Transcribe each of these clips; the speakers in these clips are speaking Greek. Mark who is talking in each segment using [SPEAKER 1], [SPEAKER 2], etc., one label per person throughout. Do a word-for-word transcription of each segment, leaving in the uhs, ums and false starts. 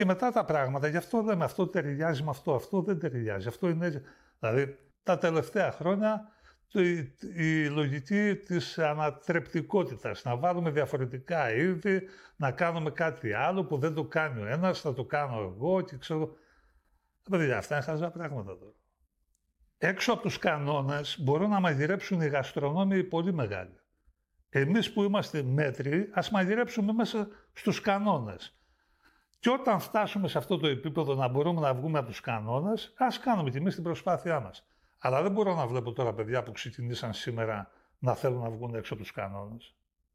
[SPEAKER 1] Και μετά τα πράγματα, γι' αυτό λέμε αυτό ταιριάζει με αυτό, αυτό δεν ταιριάζει. Αυτό είναι έτσι. Δηλαδή, τα τελευταία χρόνια η, η λογική της ανατρεπτικότητας, να βάλουμε διαφορετικά είδη, να κάνουμε κάτι άλλο που δεν το κάνει ο ένας, θα το κάνω εγώ και ξέρω. Παιδιά, αυτά είναι χαζά πράγματα τώρα. Έξω από τους κανόνες μπορούν να μαγειρέψουν οι γαστρονόμοι πολύ μεγάλοι. Εμείς που είμαστε μέτριοι, ας μαγειρέψουμε μέσα στους κανόνες. Και όταν φτάσουμε σε αυτό το επίπεδο να μπορούμε να βγούμε από τους κανόνες, ας κάνουμε κι εμείς την προσπάθειά μας. Αλλά δεν μπορώ να βλέπω τώρα παιδιά που ξεκινήσαν σήμερα να θέλουν να βγουν έξω από τους κανόνες.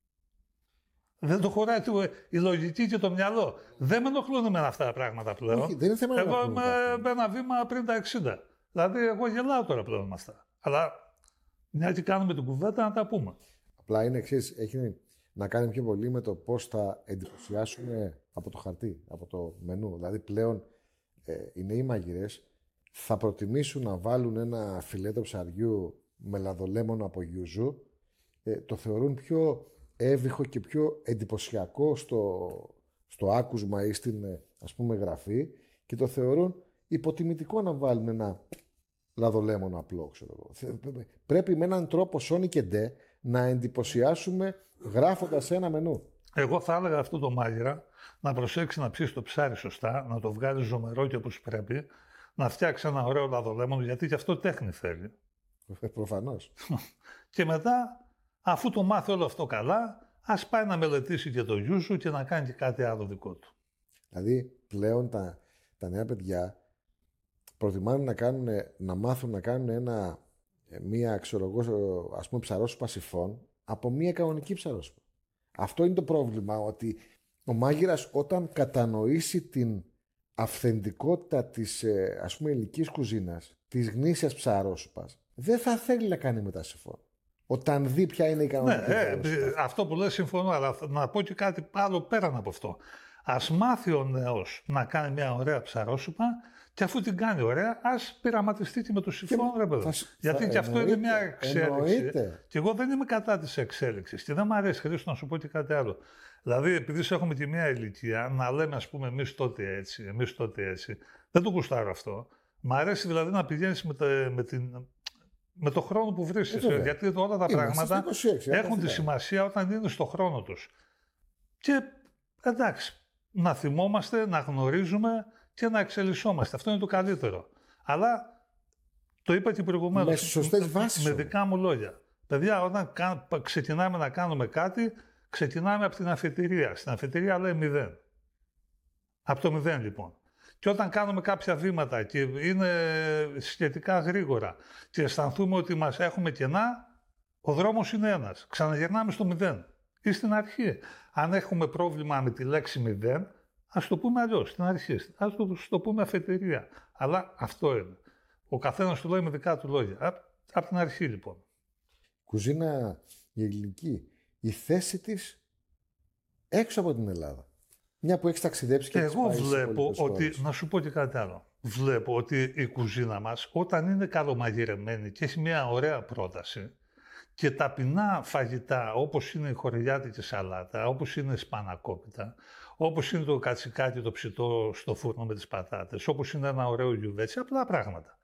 [SPEAKER 1] Δεν το χωράει η λογική και το μυαλό. Δεν με ενοχλούν με αυτά τα πράγματα πλέον.
[SPEAKER 2] Όχι, δεν είναι θέμα
[SPEAKER 1] εγώ είμαι με ένα βήμα πριν τα εξήντα. Δηλαδή, εγώ γελάω τώρα πλέον με αυτά. Αλλά μια και κάνουμε την κουβέντα να τα πούμε.
[SPEAKER 2] Απλά είναι εξής, έχει να κάνει πιο πολύ με το πώς θα εντυπωσιάσουμε από το χαρτί, από το μενού. Δηλαδή, πλέον ε, οι νέοι μαγειρές θα προτιμήσουν να βάλουν ένα φιλέτο ψαριού με λαδολέμονο από γιουζού. Ε, το θεωρούν πιο εύβυχο και πιο εντυπωσιακό στο, στο άκουσμα ή στην ας πούμε γραφή και το θεωρούν υποτιμητικό να βάλουν ένα λαδολέμονο απλό, ξέρω εγώ. Πρέπει με έναν τρόπο σόνι και ντε να εντυπωσιάσουμε γράφοντας ένα μενού.
[SPEAKER 1] Εγώ θα έλεγα αυτό το μάγειρα να προσέξει να ψήσει το ψάρι σωστά, να το βγάλει ζωμερό και όπως πρέπει, να φτιάξει ένα ωραίο λαδολέμονο, γιατί και αυτό τέχνη θέλει.
[SPEAKER 2] Προφανώς.
[SPEAKER 1] Και μετά, αφού το μάθει όλο αυτό καλά, ας πάει να μελετήσει και το γιούζου και να κάνει και κάτι άλλο δικό του.
[SPEAKER 2] Δηλαδή, πλέον τα, τα νέα παιδιά προτιμάνε να, κάνουν, να μάθουν να κάνουν ένα, μία, ξέρω εγώ, ας πούμε, ψαρόσουπα σιφών από μία κανονική ψαρόσουπα. Αυτό είναι το πρόβλημα, ότι ο μάγειρας όταν κατανοήσει την αυθεντικότητα της, ας πούμε, ελληνικής κουζίνας, της γνήσιας ψαρόσουπας, δεν θα θέλει να κάνει μετά σιφών. Όταν δει ποια είναι η κανονική
[SPEAKER 1] ναι, ε, αυτό που λες συμφωνώ, αλλά να πω και κάτι άλλο πέραν από αυτό. Ας μάθει ο νέος να κάνει μια ωραία ψαρόσουπα και αφού την κάνει ωραία, ας πειραματιστεί και με το σιφόν, ρε παιδί. Γιατί θα, και αυτό εννοείται, είναι μια εξέλιξη. Εννοείται. Και εγώ δεν είμαι κατά της εξέλιξης. Και δεν μου αρέσει, Χρήστο, να σου πω και κάτι άλλο. Δηλαδή, επειδή έχουμε και μια ηλικία, να λέμε, ας πούμε, εμείς τότε έτσι, εμείς τότε έτσι. Δεν το γουστάρω αυτό. Μ' αρέσει δηλαδή να πηγαίνεις με, με την. Με το χρόνο που βρίσκεσαι. Ε, γιατί όλα τα πράγματα είκοσι έξι, έχουν τη σημασία όταν είναι στο χρόνο τους. Και εντάξει, να θυμόμαστε, να γνωρίζουμε και να εξελισσόμαστε. Αυτό είναι το καλύτερο. Αλλά το είπα και προηγουμένως.
[SPEAKER 2] Με σωστές βάσεις.
[SPEAKER 1] Με δικά μου λόγια. Παιδιά, όταν ξεκινάμε να κάνουμε κάτι, ξεκινάμε από την αφετηρία. Στην αφετηρία λέει μηδέν. Από το μηδέν λοιπόν. Και όταν κάνουμε κάποια βήματα και είναι σχετικά γρήγορα και αισθανθούμε ότι μας έχουμε κενά, ο δρόμος είναι ένας. Ξαναγυρνάμε στο μηδέν. Ή στην αρχή. Αν έχουμε πρόβλημα με τη λέξη μηδέν, ας το πούμε αλλιώς, στην αρχή. Ας το, το πούμε αφετηρία. Αλλά αυτό είναι. Ο καθένας του λέει με δικά του λόγια. Από, από την αρχή λοιπόν.
[SPEAKER 2] Κουζίνα η ελληνική. Η θέση της έξω από την Ελλάδα. Μια που έχει ταξιδέψει και
[SPEAKER 1] εγώ βλέπω ότι, να σου πω και κάτι άλλο. Βλέπω ότι η κουζίνα μας όταν είναι καλομαγειρεμένη και έχει μια ωραία πρόταση και ταπεινά φαγητά όπως είναι η χορηγιάτικη σαλάτα, όπως είναι η σπανακόπιτα, όπως είναι το κατσικάκι το ψητό στο φούρνο με τις πατάτες, όπως είναι ένα ωραίο γιουβέτσι, απλά πράγματα.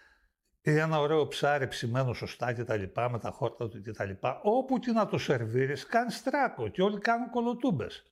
[SPEAKER 1] Ή ένα ωραίο ψάρι ψημένο σωστά και τα λοιπά, με τα χόρτα του και τα λοιπά, όπου και να το σερβίρεις κάνει στράκο και όλοι κάνουν κολοτούμπες.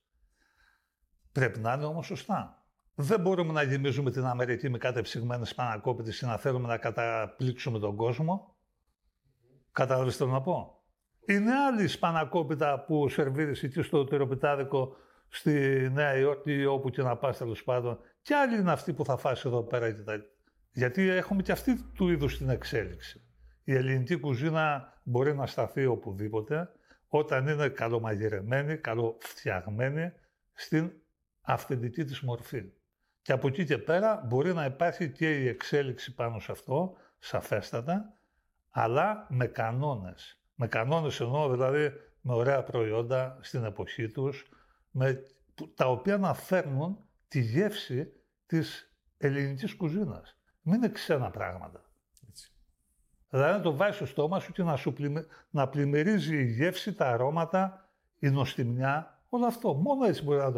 [SPEAKER 1] Πρέπει να είναι όμως σωστά. Δεν μπορούμε να γεμίζουμε την Αμερική με κατεψυγμένες σπανακόπιτες και να θέλουμε να καταπλήξουμε τον κόσμο. Κατάλαβες τι θέλω να πω. Είναι άλλη η σπανακόπιτα που σερβίρεις εκεί στο τυροπιτάδικο στη Νέα Υόρκη, όπου και να πας τέλος πάντων. Και άλλη είναι αυτή που θα φας εδώ πέρα και τα... Γιατί έχουμε και αυτή του είδους την εξέλιξη. Η ελληνική κουζίνα μπορεί να σταθεί οπουδήποτε όταν είναι καλομαγειρεμένη, καλοφτιαγμένη στην αυθεντική της μορφή. Και από εκεί και πέρα μπορεί να υπάρχει και η εξέλιξη πάνω σε αυτό, σαφέστατα, αλλά με κανόνες. Με κανόνες εννοώ δηλαδή με ωραία προϊόντα στην εποχή τους, με, τα οποία να φέρνουν τη γεύση της ελληνικής κουζίνας. Μην είναι ξένα πράγματα. Έτσι. Δηλαδή να το βάζεις στο στόμα σου και να, σου πλημε, να πλημμυρίζει η γεύση, τα αρώματα, η νοστιμιά, όλο αυτό. Μόνο έτσι μπορεί να το...